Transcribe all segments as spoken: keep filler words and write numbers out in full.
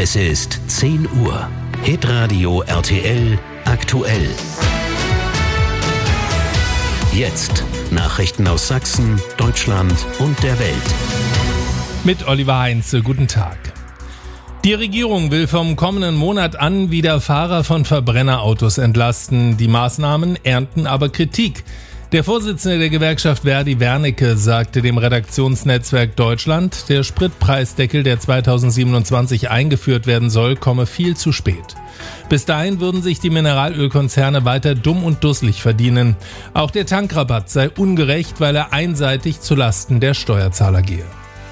Es ist zehn Uhr. Hitradio R T L aktuell. Jetzt Nachrichten aus Sachsen, Deutschland und der Welt. Mit Oliver Heinze, guten Tag. Die Regierung will vom kommenden Monat an wieder Fahrer von Verbrennerautos entlasten. Die Maßnahmen ernten aber Kritik. Der Vorsitzende der Gewerkschaft Verdi, Wernicke, sagte dem Redaktionsnetzwerk Deutschland, der Spritpreisdeckel, der zweitausendsiebenundzwanzig eingeführt werden soll, komme viel zu spät. Bis dahin würden sich die Mineralölkonzerne weiter dumm und dusselig verdienen. Auch der Tankrabatt sei ungerecht, weil er einseitig zulasten der Steuerzahler gehe.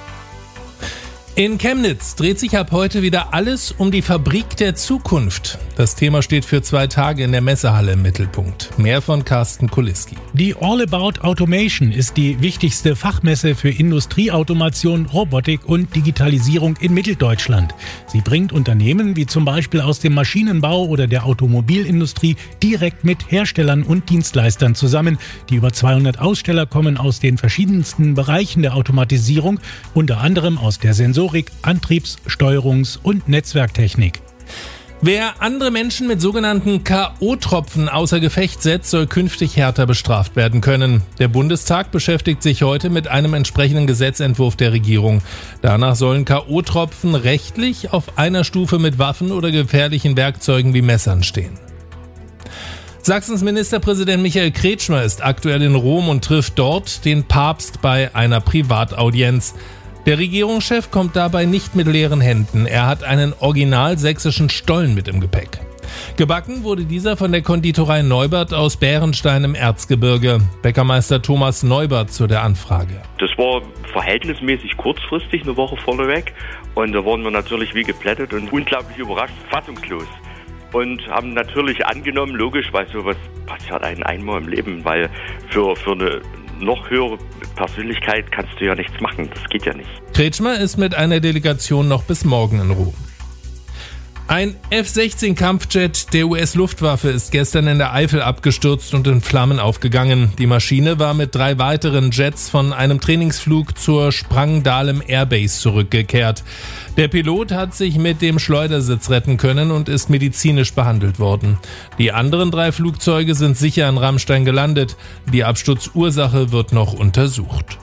In Chemnitz dreht sich ab heute wieder alles um die Fabrik der Zukunft. Das Thema steht für zwei Tage in der Messehalle im Mittelpunkt. Mehr von Carsten Kuliski. Die All About Automation ist die wichtigste Fachmesse für Industrieautomation, Robotik und Digitalisierung in Mitteldeutschland. Sie bringt Unternehmen wie zum Beispiel aus dem Maschinenbau oder der Automobilindustrie direkt mit Herstellern und Dienstleistern zusammen. Die über zweihundert Aussteller kommen aus den verschiedensten Bereichen der Automatisierung, unter anderem aus der Sensorik, Antriebs-, Steuerungs- und Netzwerktechnik. Wer andere Menschen mit sogenannten K O-Tropfen außer Gefecht setzt, soll künftig härter bestraft werden können. Der Bundestag beschäftigt sich heute mit einem entsprechenden Gesetzentwurf der Regierung. Danach sollen K O-Tropfen rechtlich auf einer Stufe mit Waffen oder gefährlichen Werkzeugen wie Messern stehen. Sachsens Ministerpräsident Michael Kretschmer ist aktuell in Rom und trifft dort den Papst bei einer Privataudienz. Der Regierungschef kommt dabei nicht mit leeren Händen. Er hat einen original sächsischen Stollen mit im Gepäck. Gebacken wurde dieser von der Konditorei Neubert aus Bärenstein im Erzgebirge. Bäckermeister Thomas Neubert zu der Anfrage. Das war verhältnismäßig kurzfristig, eine Woche vorneweg. Und da waren wir natürlich wie geplättet und unglaublich überrascht, fassungslos. Und haben natürlich angenommen, logisch, weil sowas passiert einem einmal im Leben, weil für, für eine noch höhere Persönlichkeit kannst du ja nichts machen, das geht ja nicht. Kretschmer ist mit einer Delegation noch bis morgen in Rom. Ein F sechzehn Kampfjet der U S-Luftwaffe ist gestern in der Eifel abgestürzt und in Flammen aufgegangen. Die Maschine war mit drei weiteren Jets von einem Trainingsflug zur Sprangdahlem Airbase zurückgekehrt. Der Pilot hat sich mit dem Schleudersitz retten können und ist medizinisch behandelt worden. Die anderen drei Flugzeuge sind sicher in Rammstein gelandet. Die Absturzursache wird noch untersucht.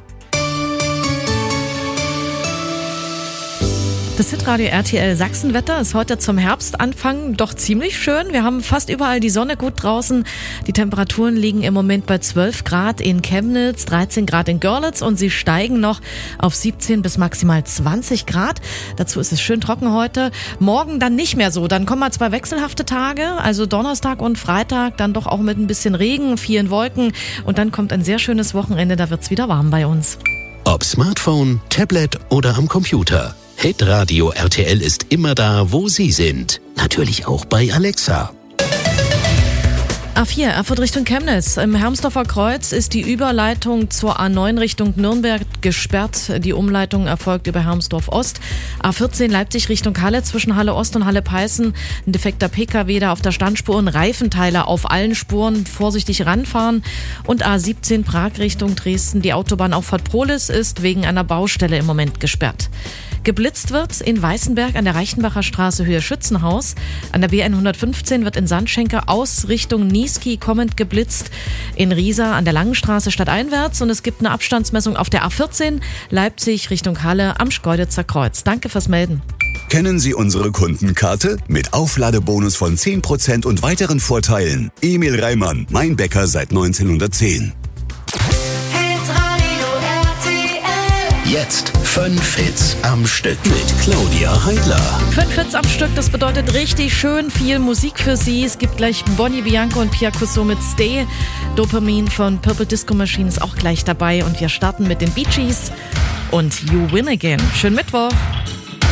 Das Hitradio R T L Sachsenwetter ist heute zum Herbstanfang doch ziemlich schön. Wir haben fast überall die Sonne gut draußen. Die Temperaturen liegen im Moment bei zwölf Grad in Chemnitz, dreizehn Grad in Görlitz und sie steigen noch auf siebzehn bis maximal zwanzig Grad. Dazu ist es schön trocken heute. Morgen dann nicht mehr so. Dann kommen mal zwei wechselhafte Tage, also Donnerstag und Freitag, dann doch auch mit ein bisschen Regen, vielen Wolken und dann kommt ein sehr schönes Wochenende. Da wird's wieder warm bei uns. Ob Smartphone, Tablet oder am Computer. Hitradio R T L ist immer da, wo Sie sind. Natürlich auch bei Alexa. A vier, Erfurt Richtung Chemnitz. Im Hermsdorfer Kreuz ist die Überleitung zur A neun Richtung Nürnberg gesperrt. Die Umleitung erfolgt über Hermsdorf Ost. A vierzehn Leipzig Richtung Halle zwischen Halle Ost und Halle Peißen. Ein defekter P K W da auf der Standspur und Reifenteile auf allen Spuren. Vorsichtig ranfahren. Und A siebzehn Prag Richtung Dresden. Die Autobahnauffahrt Prohlis ist wegen einer Baustelle im Moment gesperrt. Geblitzt wird in Weißenberg an der Reichenbacher Straße Höhe Schützenhaus. An der B hundertfünfzehn wird in Sandschenke aus Richtung Niesky kommend geblitzt. In Riesa an der Langen Straße stadteinwärts. Und es gibt eine Abstandsmessung auf der A vierzehn Leipzig Richtung Halle am Schkeuditzer Kreuz. Danke fürs Melden. Kennen Sie unsere Kundenkarte? Mit Aufladebonus von zehn Prozent und weiteren Vorteilen. Emil Reimann, mein Bäcker seit neunzehnhundertzehn. Jetzt fünf Hits am Stück mit Claudia Heidler. Fünf Hits am Stück, das bedeutet richtig schön viel Musik für Sie. Es gibt gleich Bonnie Bianco und Pia Cusso mit Stay. Dopamin von Purple Disco Machine ist auch gleich dabei. Und wir starten mit den Bee Gees und You Win Again. Schönen Mittwoch.